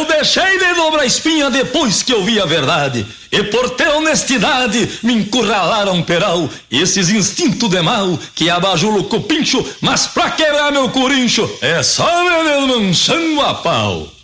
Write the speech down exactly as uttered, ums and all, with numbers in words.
Eu deixei de dobrar espinha depois que eu vi a verdade. E por ter honestidade me encurralaram peral. Esses instintos de mal que abajulam com pincho, mas pra quebrar meu corincho é só veneno manchando a pau.